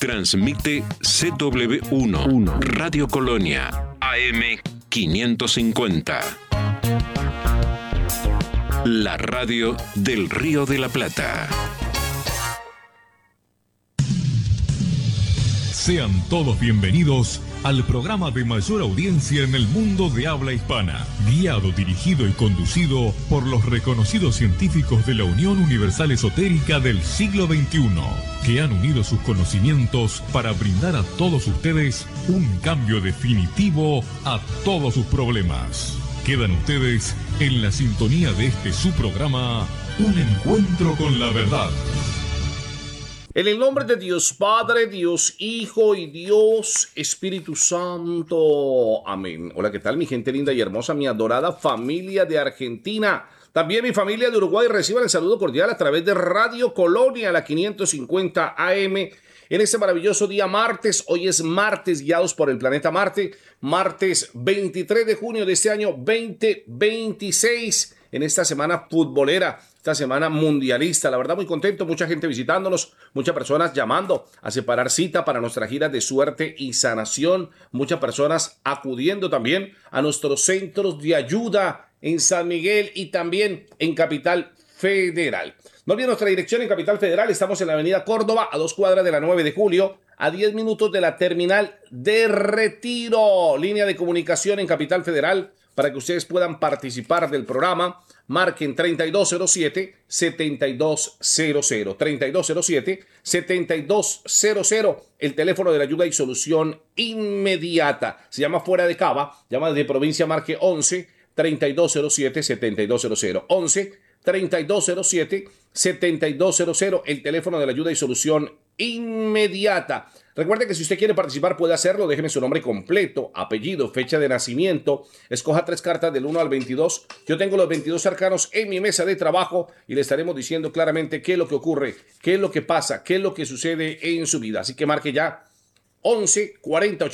Transmite CW1, Radio Colonia, AM 550. La radio del Río de la Plata. Sean todos bienvenidos al programa de mayor audiencia en el mundo de habla hispana, guiado, dirigido y conducido por los reconocidos científicos de la Unión Universal Esotérica del siglo XXI, que han unido sus conocimientos para brindar a todos ustedes un cambio definitivo a todos sus problemas. Quedan ustedes en la sintonía de este su programa, Un Encuentro con la Verdad. En el nombre de Dios Padre, Dios Hijo y Dios Espíritu Santo. Amén. Hola, ¿qué tal mi gente linda y hermosa, mi adorada familia de Argentina? También mi familia de Uruguay, reciban el saludo cordial a través de Radio Colonia, la 550 AM. En este maravilloso día martes, hoy es martes guiados por el planeta Marte, martes 23 de junio de este año 2026, en esta semana futbolera, esta semana mundialista. La verdad muy contento, mucha gente visitándonos, muchas personas llamando a separar cita para nuestra gira de suerte y sanación, muchas personas acudiendo también a nuestros centros de ayuda en San Miguel y también en Capital Federal. No olviden nuestra dirección en Capital Federal. Estamos en la avenida Córdoba, a 2 cuadras de la 9 de julio, a 10 minutos de la terminal de Retiro. Línea de comunicación en Capital Federal para que ustedes puedan participar del programa. Marquen 3207-7200. 3207-7200. El teléfono de la ayuda y solución inmediata. Se llama Fuera de Cava. Llama desde provincia, marque 11-3207-7200. 11-3207-7200, el teléfono de la ayuda y solución inmediata. Recuerde que si usted quiere participar puede hacerlo, déjeme su nombre completo, apellido, fecha de nacimiento, escoja 3 cartas del 1 al 22. Yo tengo los 22 arcanos en mi mesa de trabajo y le estaremos diciendo claramente qué es lo que ocurre, qué es lo que pasa, qué es lo que sucede en su vida. Así que marque ya 11 40